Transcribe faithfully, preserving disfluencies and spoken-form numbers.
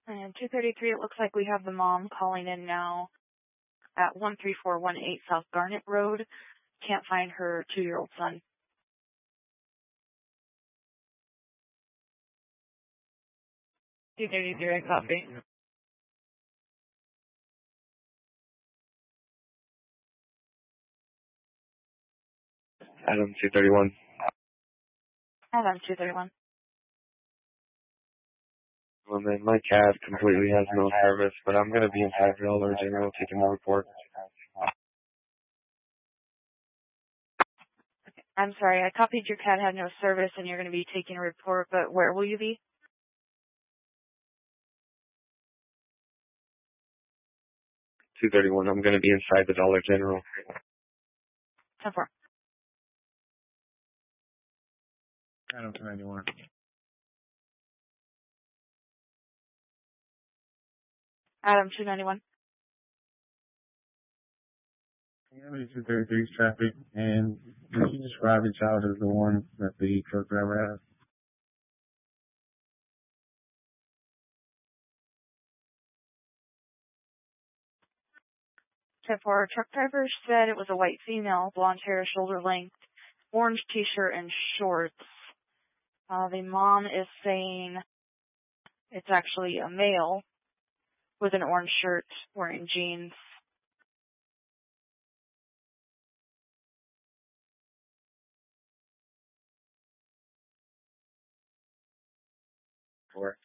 And two thirty-three, it looks like we have the mom calling in now at one three four one eight South Garnet Road. Can't find her two-year-old son. two thirty-three, copy. Adam two thirty-one. Adam two thirty-one. Well, man, my cab completely has no service, but I'm going to be inside the Dollar General taking the report. I'm sorry, I copied your cat had no service and you're going to be taking a report, but where will you be? two thirty-one, I'm going to be inside the Dollar General. ten four. Adam two ninety-one. Adam two ninety-one. Miami two thirty-three's traffic, and did you describe the child as the one that the truck driver has? ten four, truck driver said it was a white female, blonde hair, shoulder length, orange t-shirt and shorts. Uh, the mom is saying it's actually a male with an orange shirt wearing jeans. Four.